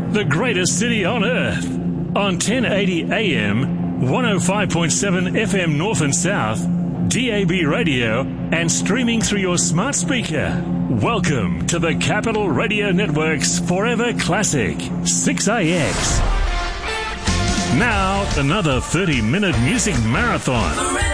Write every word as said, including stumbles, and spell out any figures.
the greatest city on earth. On ten eighty A M, one oh five point seven F M North and South, D A B radio, and streaming through your smart speaker. Welcome to the Capital Radio Network's Forever Classic, six A X. Now, another thirty-minute music marathon.